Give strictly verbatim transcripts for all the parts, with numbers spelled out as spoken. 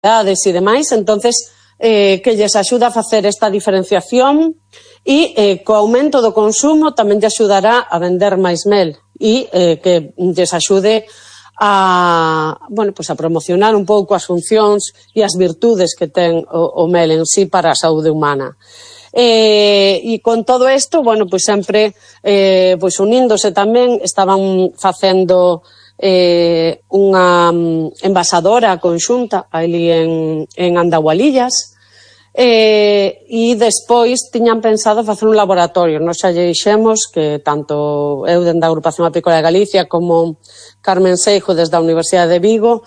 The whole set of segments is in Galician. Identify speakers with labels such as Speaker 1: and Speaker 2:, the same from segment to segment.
Speaker 1: variedades e demais, entonces eh, que lles axuda a facer esta diferenciación e eh, co aumento do consumo tamén lle axudará a vender máis mel e eh, que lles axude a, bueno, pues a promocionar un pouco as funcións e as virtudes que ten o, o mel en sí para a saúde humana. Eh, e con todo isto, bueno, pues sempre eh, pues uníndose tamén, estaban facendo eh, unha envasadora conxunta ali en, en Andahualillas, eh, e despois tiñan pensado facer un laboratorio. Nos xa lle dixemos que tanto eu dende a Agrupación Apícola de Galicia como Carmen Seijo desde a Universidade de Vigo,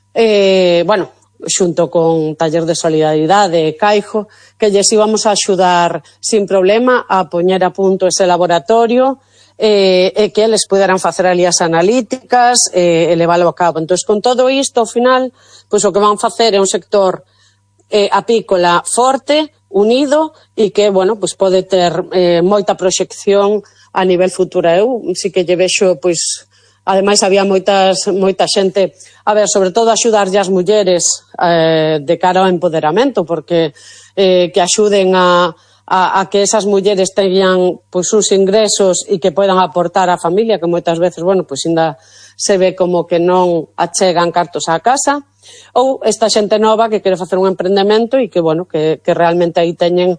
Speaker 1: eh, bueno, xunto con Taller de Solidaridade e Caijo, que lles íbamos a axudar sin problema a poñer a punto ese laboratorio eh, e que eles puderan facer ali as analíticas e, e leválo a cabo. Entón, con todo isto, ao final, pois o que van facer é un sector eh, apícola forte, unido e que, bueno, pois pode ter eh, moita proxección a nivel futura. Eu si que lle vexo, pois, ademais había moitas, moita xente, a ver, sobre todo axudarlle as mulleres eh, de cara ao empoderamento, porque eh, que axuden a, a, a que esas mulleres teñan pois, uns ingresos e que podan aportar á familia, que moitas veces, bueno, pois ainda se ve como que non achegan cartos á casa, ou esta xente nova que quere facer un emprendemento e que, bueno, que, que realmente aí teñen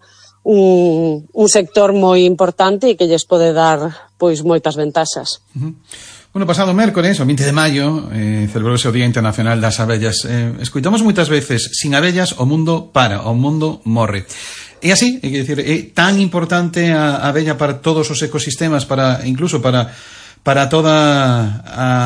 Speaker 1: un, un sector moi importante e que lles pode dar, pois, moitas ventaxas.
Speaker 2: Uh-huh. Bueno, pasado mércores, o vinte de maio, eh, celebrouse o Día Internacional das Abellas. Eh, escuitamos moitas veces, sin abellas o mundo para, o mundo morre. E así, é dicir, é tan importante a abella para todos os ecosistemas, para incluso para para toda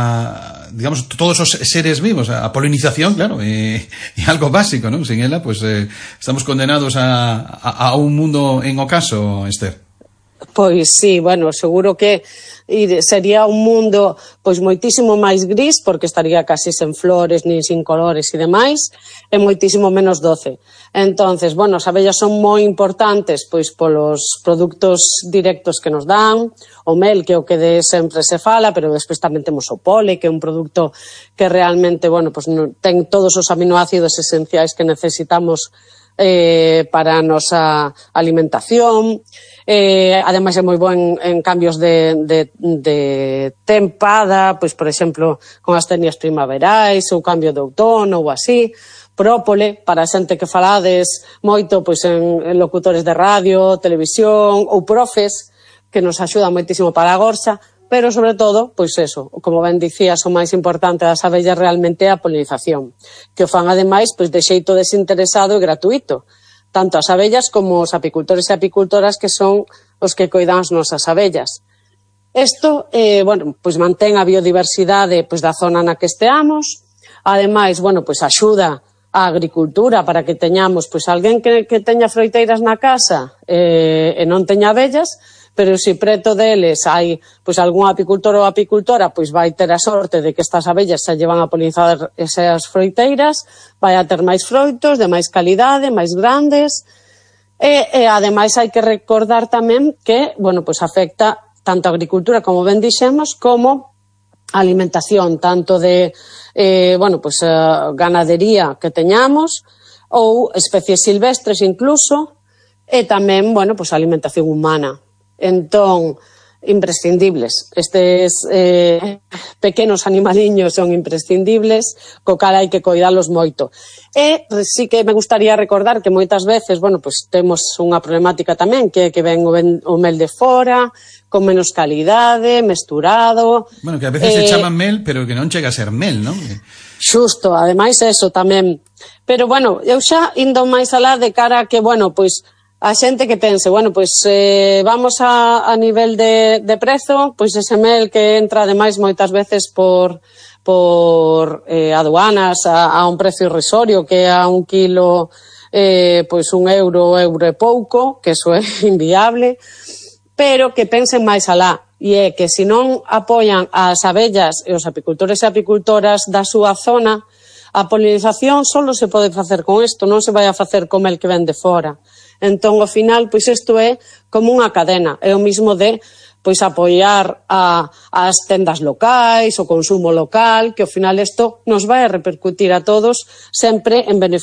Speaker 2: a, digamos, todos os seres vivos. A polinización, claro, é, é algo básico, non? Sin ela, pues eh, estamos condenados a, a, a un mundo en ocaso, Esther.
Speaker 1: Pois sí, bueno, seguro que sería un mundo pois moitísimo máis gris, porque estaría casi sen flores, nin sin colores e demais, e moitísimo menos doce. Entonces, bueno, as abellas son moi importantes pois polos produtos directos que nos dan, o mel, que é o que de sempre se fala, pero despois tamén temos o pole, que é un produto que realmente, bueno, pois ten todos os aminoácidos esenciais que necesitamos eh, para a nosa alimentación. Eh, ademais é moi bo en, en cambios de, de, de tempada, pois por exemplo con as tenias primaverais ou cambio de outono ou así. Própole, para a xente que falades moito pois en, en locutores de radio, televisión ou profes, que nos axuda moitísimo para a gorxa, pero sobre todo, pois eso, como ben dicías, o máis importante das abellas realmente é a polinización, que o fan ademais pois de xeito desinteresado e gratuito, tanto as abellas como os apicultores e apicultoras, que son os que coidan as nosas abellas. Isto, eh, bueno, pois mantén a biodiversidade pois da zona na que esteamos, ademais, bueno, pois axuda a agricultura para que teñamos pois alguén que, que teña froiteiras na casa eh, e non teña abellas, pero se preto deles hai pois algún apicultor ou apicultora, pois vai ter a sorte de que estas abellas se llevan a polinizar esas froiteiras, vai a ter máis froitos de máis calidade, máis grandes, e, e ademais hai que recordar tamén que, bueno, pois afecta tanto a agricultura, como ben dixemos, como a alimentación, tanto de eh, bueno, pois a ganadería que teñamos, ou especies silvestres incluso, e tamén, bueno, pois a alimentación humana. Entón, imprescindibles. Estes eh, pequenos animaliños son imprescindibles, co cal hai que coidalos moito. E sí que me gustaría recordar que moitas veces, bueno, pues temos unha problemática tamén, que que ven o, ven o mel de fora, con menos calidade, mesturado.
Speaker 2: Bueno, que a veces eh, se chaman mel, pero que non chega a ser mel, non?
Speaker 1: Xusto, ademais eso tamén. Pero, bueno, eu xa indo máis alá de cara a que, bueno, pois, a xente que pense, bueno, pois eh, vamos a, a nivel de, de prezo, pois ese mel que entra ademais moitas veces por, por eh, aduanas a, a un precio irrisorio, que a un kilo eh, pois un euro, euro e pouco, que eso é inviable, pero que pensen máis alá, e é que se non apoian as abellas e os apicultores e apicultoras da súa zona, a polinización só se pode facer con isto, non se vai a facer co mel que ven de fora. Entón, ao final, pois isto é como unha cadena. É o mismo de pois apoiar a, as tendas locais, o consumo local, que ao final isto nos vai a repercutir a todos sempre en beneficio